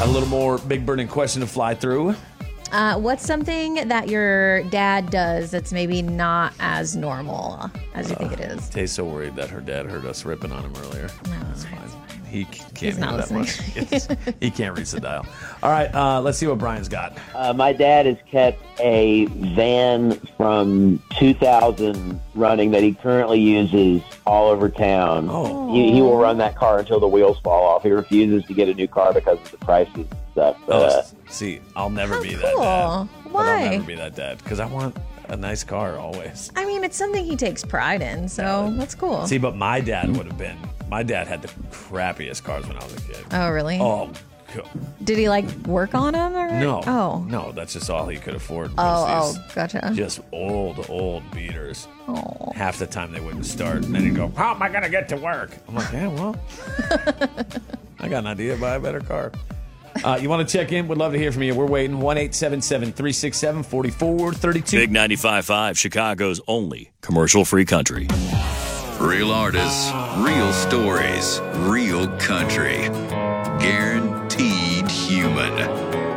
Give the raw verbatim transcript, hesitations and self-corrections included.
Got a little more big burning question to fly through. Uh, what's something that your dad does that's maybe not as normal as you uh, think it is? Tay's so worried that her dad heard us ripping on him earlier. No, that's fine. fine. He can't He's hear not that listening. much. He can't reach the dial. All right, uh, let's see what Brian's got. Uh, my dad has kept a van from two thousand running that he currently uses all over town. Oh. He, he will run that car until the wheels fall off. He refuses to get a new car because of the prices and stuff. But, oh, uh, see, I'll never How be cool. that dad. But Why? I'll never be that dad because I want a nice car always. I mean, it's something he takes pride in, so that's cool. See, but my dad would have been. My dad had the crappiest cars when I was a kid. Oh, really? Oh, God. Did he, like, work on them? Or? No. Oh. No, that's just all he could afford. Oh, these oh, gotcha. Just old, old beaters. Oh. Half the time they wouldn't start. And then he'd go, how am I going to get to work? I'm like, yeah, well, I got an idea. Buy a better car. Uh, you want to check in? Would love to hear from you. We're waiting. one eight seven seven, three six seven, four four three two. Big ninety-five point five, Chicago's only commercial-free country. Real artists, real stories, real country. Guaranteed human.